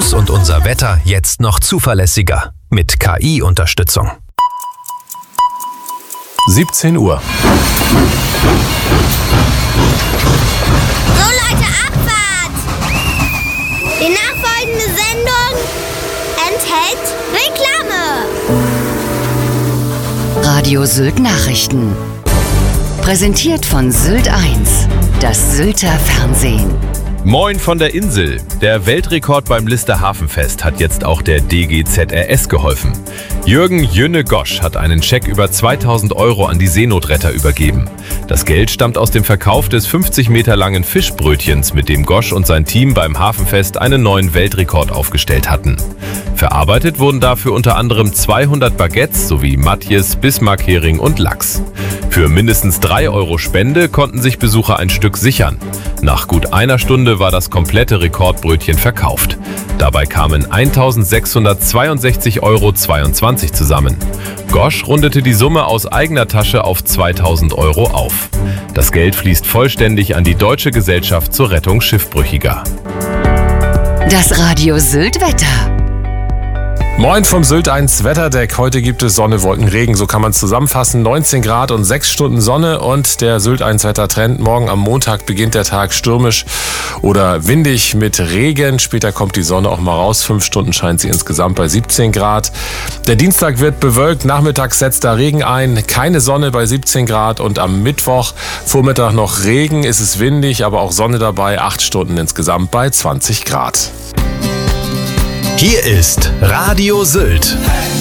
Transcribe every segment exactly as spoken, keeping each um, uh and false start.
News und unser Wetter jetzt noch zuverlässiger mit K I-Unterstützung. siebzehn Uhr. So Leute, Abfahrt! Die nachfolgende Sendung enthält Reklame. Radio Sylt Nachrichten. Präsentiert von Sylt eins, das Sylter Fernsehen. Moin von der Insel. Der Weltrekord beim Lister Hafenfest hat jetzt auch der D G Z R S geholfen. Jürgen Jünne Gosch hat einen Scheck über zweitausend Euro an die Seenotretter übergeben. Das Geld stammt aus dem Verkauf des fünfzig Meter langen Fischbrötchens, mit dem Gosch und sein Team beim Hafenfest einen neuen Weltrekord aufgestellt hatten. Verarbeitet wurden dafür unter anderem zweihundert Baguettes sowie Matjes, Bismarckhering und Lachs. Für mindestens drei Euro Spende konnten sich Besucher ein Stück sichern. Nach gut einer Stunde war das komplette Rekordbrötchen verkauft. Dabei kamen eintausendsechshundertzweiundsechzig Euro zweiundzwanzig zusammen. Gosch rundete die Summe aus eigener Tasche auf zweitausend Euro auf. Das Geld fließt vollständig an die Deutsche Gesellschaft zur Rettung Schiffbrüchiger. Das Radio Sylt Wetter. Moin vom Sylt eins Wetterdeck. Heute gibt es Sonne, Wolken, Regen. So kann man es zusammenfassen. neunzehn Grad und sechs Stunden Sonne und der Sylt eins Wettertrend. Morgen am Montag beginnt der Tag stürmisch oder windig mit Regen. Später kommt die Sonne auch mal raus. Fünf Stunden scheint sie insgesamt bei siebzehn Grad. Der Dienstag wird bewölkt. Nachmittags setzt da Regen ein. Keine Sonne bei siebzehn Grad. Und am Mittwoch Vormittag noch Regen. Ist es windig, aber auch Sonne dabei. Acht Stunden insgesamt bei zwanzig Grad. Hier ist Radio Sylt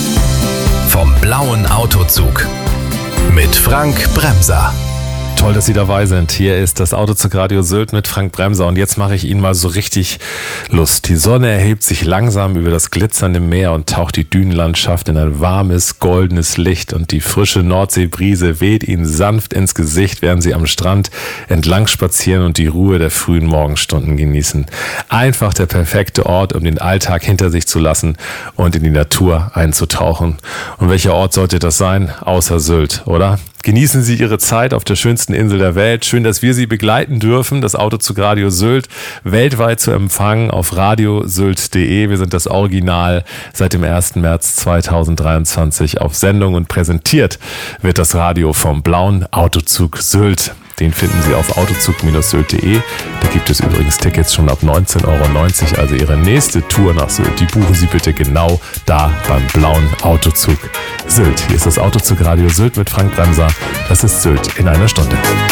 vom blauen Autozug mit Frank Bremser. Toll, dass Sie dabei sind. Hier ist das Autozug Radio Sylt mit Frank Bremser und jetzt mache ich Ihnen mal so richtig Lust. Die Sonne erhebt sich langsam über das glitzernde Meer und taucht die Dünenlandschaft in ein warmes, goldenes Licht und die frische Nordseebrise weht Ihnen sanft ins Gesicht, während Sie am Strand entlang spazieren und die Ruhe der frühen Morgenstunden genießen. Einfach der perfekte Ort, um den Alltag hinter sich zu lassen und in die Natur einzutauchen. Und welcher Ort sollte das sein? Außer Sylt, oder? Genießen Sie Ihre Zeit auf der schönsten Insel der Welt. Schön, dass wir Sie begleiten dürfen. Das Autozug Radio Sylt weltweit zu empfangen auf radiosylt punkt de. Wir sind das Original seit dem ersten März zweitausenddreiundzwanzig auf Sendung und präsentiert wird das Radio vom blauen Autozug Sylt. Den finden Sie auf autozug Bindestrich sylt punkt de. Da gibt es übrigens Tickets schon ab neunzehn Euro neunzig. Also Ihre nächste Tour nach Sylt, die buchen Sie bitte genau da beim blauen Autozug Sylt. Hier ist das Autozug Radio Sylt mit Frank Bremser. Das ist Sylt in einer Stunde.